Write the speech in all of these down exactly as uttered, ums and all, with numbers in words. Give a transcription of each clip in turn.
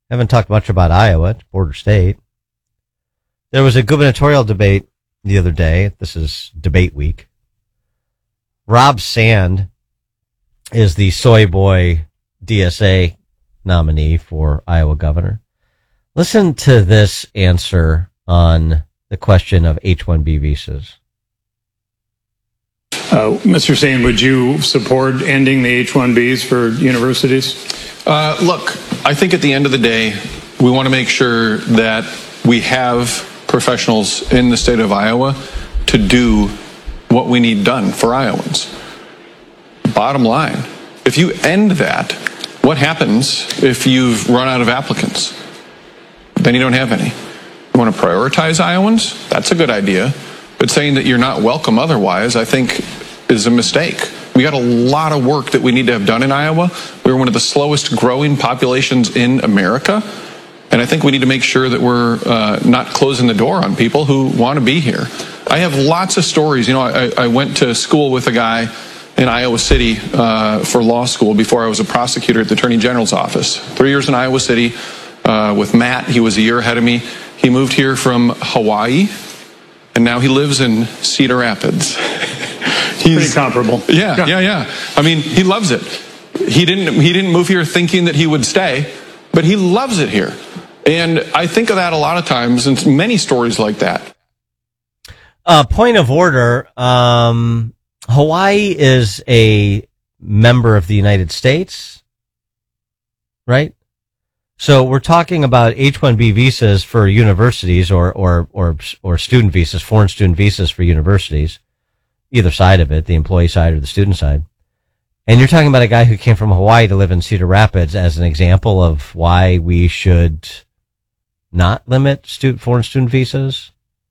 Haven't talked much about Iowa, it's border state. There was a gubernatorial debate the other day. This is debate week. Rob Sand is the soy boy D S A nominee for Iowa governor. Listen to this answer on the question of H one B visas. Uh, Mister Sand, would you support ending the H one Bs for universities? Uh, look, I think at the end of the day, we want to make sure that we have professionals in the state of Iowa to do what we need done for Iowans. Bottom line, if you end that, what happens if you've run out of applicants? Then you don't have any. You want to prioritize Iowans? That's a good idea. But saying that you're not welcome otherwise, I think, is a mistake. We got a lot of work that we need to have done in Iowa. We're one of the slowest growing populations in America. And I think we need to make sure that we're uh, not closing the door on people who want to be here. I have lots of stories. You know, I, I went to school with a guy in Iowa City uh, for law school before I was a prosecutor at the Attorney General's office. Three years in Iowa City uh, with Matt. He was a year ahead of me. He moved here from Hawaii, and now he lives in Cedar Rapids. He's pretty comparable. Yeah, yeah, yeah. I mean, he loves it. He didn't. He didn't move here thinking that he would stay, but he loves it here. And I think of that a lot of times, and many stories like that. Uh, point of order. Um, Hawaii is a member of the United States, right? So we're talking about H one B visas for universities, or or or or student visas, foreign student visas for universities. Either side of it, the employee side or the student side. And you're talking about a guy who came from Hawaii to live in Cedar Rapids as an example of why we should not limit student, foreign student visas.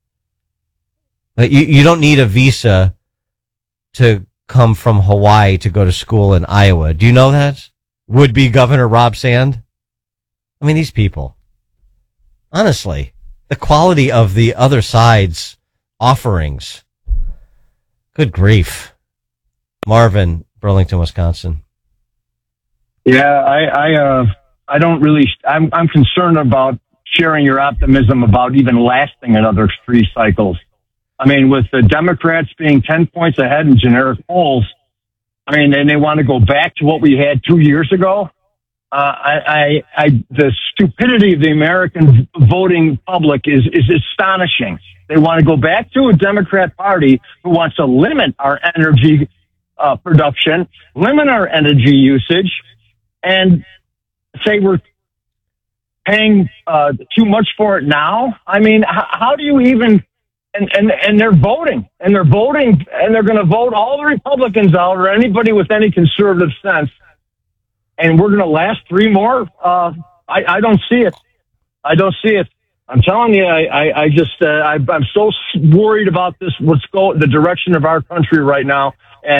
But you, you don't need a visa to come from Hawaii to go to school in Iowa. Do you know that? Would-be Governor Rob Sand? I mean, these people. Honestly, the quality of the other side's offerings. Good grief. Marvin, Burlington, Wisconsin. Yeah, I, I, uh, I don't really, I'm, I'm concerned about sharing your optimism about even lasting another three cycles. I mean, with the Democrats being ten points ahead in generic polls, I mean, and they want to go back to what we had two years ago. Uh, I, I, I, the stupidity of the American voting public is, is astonishing. They want to go back to a Democrat Party who wants to limit our energy uh, production, limit our energy usage, and say we're paying uh, too much for it now. I mean, h- how do you even? And, and and they're voting, and they're voting, and they're going to vote all the Republicans out, or anybody with any conservative sense. And we're going to last three more. Uh, I, I don't see it. I don't see it. I'm telling you, I, I, I just, uh, I, I'm so worried about this, what's going, the direction of our country right now. And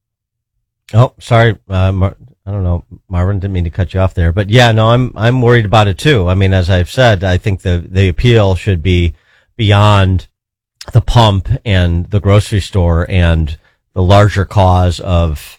oh, sorry. Uh, Mar- I don't know. Marvin, didn't mean to cut you off there, but yeah, no, I'm, I'm worried about it too. I mean, as I've said, I think the, the appeal should be beyond the pump and the grocery store and the larger cause of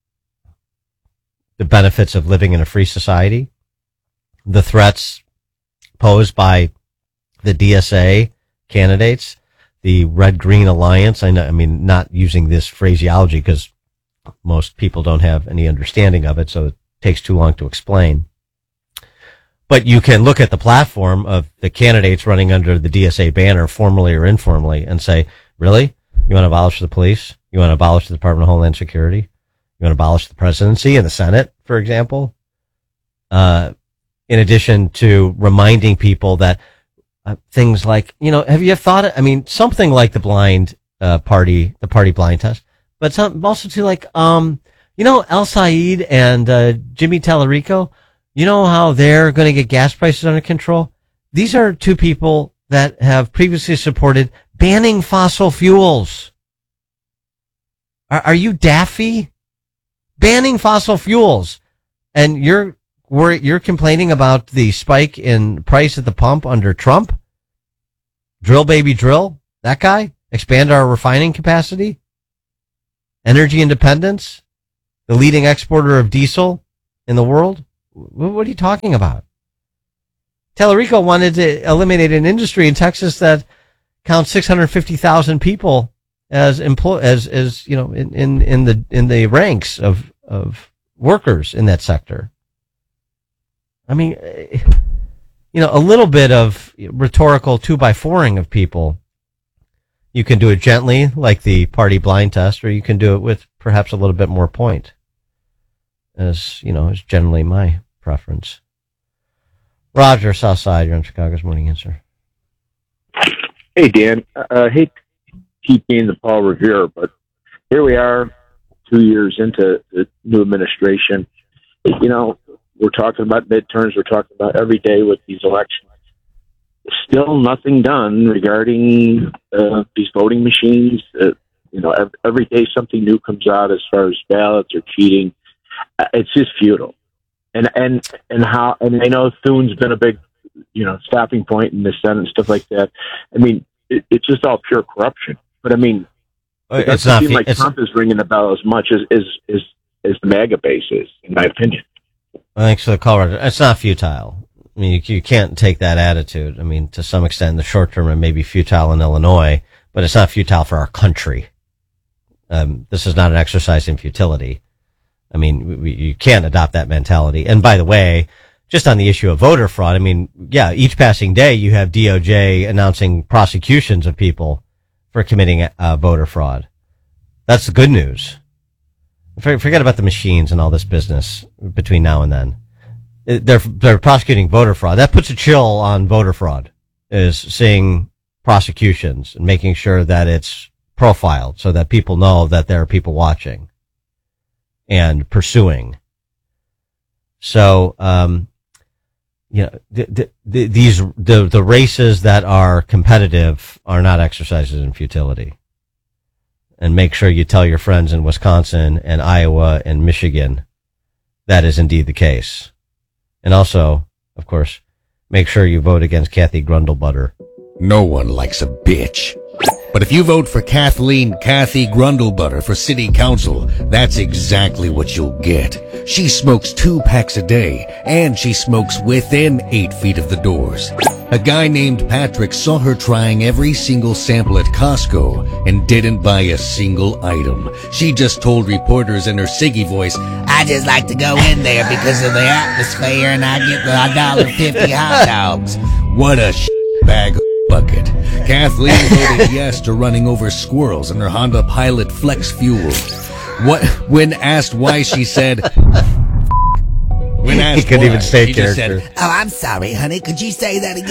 the benefits of living in a free society, the threats posed by the D S A candidates, the Red-Green Alliance. I know, I mean, not using this phraseology because most people don't have any understanding of it, so it takes too long to explain. But you can look at the platform of the candidates running under the D S A banner, formally or informally, and say, really? You want to abolish the police? You want to abolish the Department of Homeland Security? You want to abolish the presidency and the Senate, for example? Uh, in addition to reminding people that uh, things like, you know, have you thought, I mean, something like the blind uh, party, the party blind test, but some, also to like, um, you know, El Said and uh, Jimmy Tallarico, you know how they're going to get gas prices under control? These are two people that have previously supported banning fossil fuels. Are, are you daffy? Banning fossil fuels. And you're, we're, you're complaining about the spike in price at the pump under Trump? Drill baby drill? That guy? Expand our refining capacity? Energy independence? The leading exporter of diesel in the world? What are you talking about? Tellerico wanted to eliminate an industry in Texas that counts six hundred fifty thousand people as employ as as you know in, in, in the in the ranks of of workers in that sector. I mean, you know, a little bit of rhetorical two by fouring of people. You can do it gently, like the party blind test, or you can do it with perhaps a little bit more point, as you know, is generally my preference. Roger, Southside, you're on Chicago's Morning Answer. Hey, Dan. I uh, hate to keep being the Paul Revere, but here we are, two years into the new administration. You know, we're talking about midterms. We're talking about every day with these elections. Still nothing done regarding uh, these voting machines. Uh, you know, every, every day something new comes out as far as ballots or cheating. Uh, it's just futile. And and and how? And I know Thune's been a big, you know, stopping point in the Senate and stuff like that. I mean, it, it's just all pure corruption. But I mean, it it's doesn't not. seem like it's, Trump is ringing the bell as much as as as, as the MAGA base is, in my opinion. Thanks for the call, Roger. It's not futile. I mean, you, you can't take that attitude. I mean, to some extent, in the short term, it may be futile in Illinois, but it's not futile for our country. Um, this is not an exercise in futility. I mean, we, you can't adopt that mentality. And by the way, just on the issue of voter fraud, I mean, yeah, each passing day you have D O J announcing prosecutions of people for committing uh, voter fraud. That's the good news. Forget about the machines and all this business between now and then. They're, they're prosecuting voter fraud. That puts a chill on voter fraud, is seeing prosecutions and making sure that it's profiled so that people know that there are people watching and pursuing. So, um, you know, the, the, the, these, the, the races that are competitive are not exercises in futility. And make sure you tell your friends in Wisconsin and Iowa and Michigan that is indeed the case. And also, of course, make sure you vote against Kathy Grundlebutter. No one likes a bitch. But if you vote for Kathleen Kathy Grundlebutter for city council, that's exactly what you'll get. She smokes two packs a day, and she smokes within eight feet of the doors. A guy named Patrick saw her trying every single sample at Costco and didn't buy a single item. She just told reporters in her Siggy voice, "I just like to go in there because of the atmosphere and I get the one dollar fifty hot dogs." What a sh- bag of bucket. Kathleen voted yes to running over squirrels in her Honda Pilot Flex Fuel. What, when asked why, she said, when asked he couldn't why, even say she just character. said, "Oh, I'm sorry, honey. Could you say that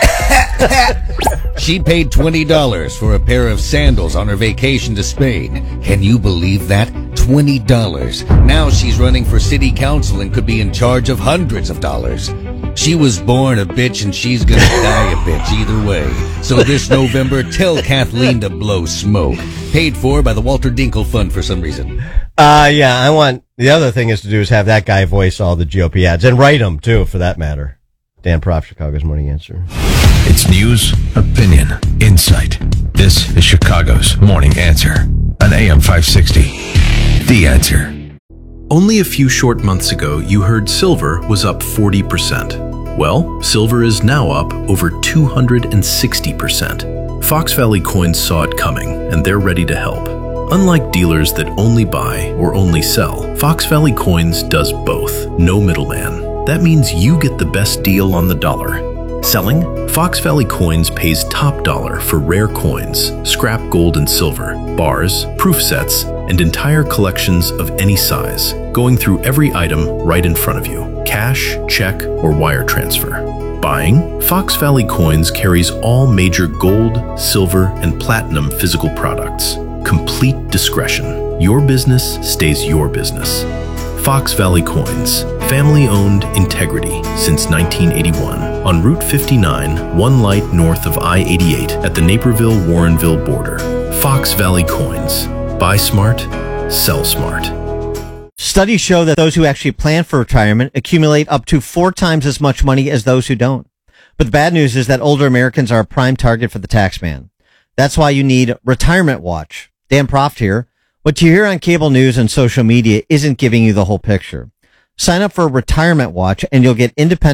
again?" She paid twenty dollars for a pair of sandals on her vacation to Spain. Can you believe that? twenty dollars. Now she's running for city council and could be in charge of hundreds of dollars. She was born a bitch and she's gonna die a bitch either way. So this November, tell Kathleen to blow smoke. Paid for by the Walter Dinkle Fund for some reason. Uh, yeah, I want, the other thing is to do is have that guy voice all the G O P ads and write them too, for that matter. Dan Proft, Chicago's Morning Answer. It's news, opinion, insight. This is Chicago's Morning Answer on A M five sixty. The Answer. Only a few short months ago, you heard silver was up forty percent. Well, silver is now up over two hundred sixty percent. Fox Valley Coins saw it coming, and they're ready to help. Unlike dealers that only buy or only sell, Fox Valley Coins does both. No middleman. That means you get the best deal on the dollar. Selling, Fox Valley Coins pays top dollar for rare coins, scrap gold and silver, bars, proof sets, and entire collections of any size, going through every item right in front of you, cash, check, or wire transfer. Buying, Fox Valley Coins carries all major gold, silver, and platinum physical products. Complete discretion. Your business stays your business. Fox Valley Coins, family-owned integrity since nineteen eighty-one. On Route fifty-nine, one light north of I eighty-eight at the Naperville-Warrenville border. Fox Valley Coins. Buy smart, sell smart. Studies show that those who actually plan for retirement accumulate up to four times as much money as those who don't. But the bad news is that older Americans are a prime target for the tax man. That's why you need Retirement Watch. Dan Proft here. What you hear on cable news and social media isn't giving you the whole picture. Sign up for Retirement Watch and you'll get independent